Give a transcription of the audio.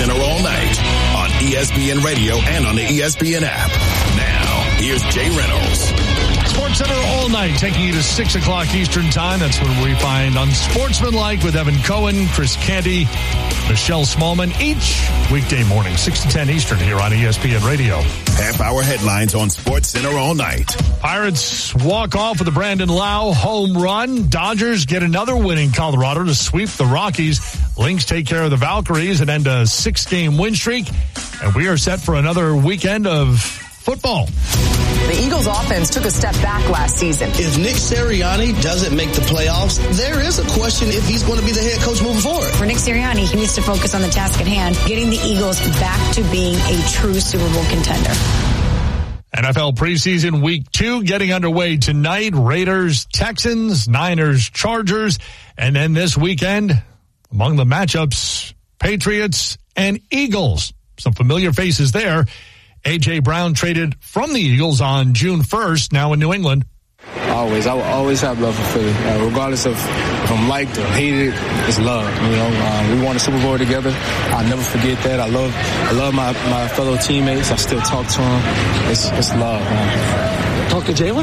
Center all night on ESPN Radio and on the ESPN app. Now, here's Jay Reynolds. Sports Center all night, taking you to 6 o'clock Eastern time. That's when we find Unsportsmanlike with Evan Cohen, Chris Canty, Michelle Smallman, each weekday morning, 6 to 10 Eastern here on ESPN Radio. Half-hour headlines on Sports Center all night. Pirates walk off with a Brandon Lau home run. Dodgers get another win in Colorado to sweep the Rockies. Lynx take care of the Valkyries and end a 6-game win streak. And we are set for another weekend of football. The Eagles offense took a step back last season. If Nick Sirianni doesn't make the playoffs, there is a question if he's going to be the head coach moving forward. For Nick Sirianni, he needs to focus on the task at hand, getting the Eagles back to being a true Super Bowl contender. NFL preseason week 2 getting underway tonight. Raiders, Texans, Niners, Chargers. And then this weekend, among the matchups, Patriots and Eagles. Some familiar faces there. A.J. Brown traded from the Eagles on June 1st, now in New England. I will always have love for Philly. Regardless of if I'm liked or hated, it's love. We won a Super Bowl together. I'll never forget that. I love my fellow teammates. I still talk to them. It's love, man. Talk to Jalen?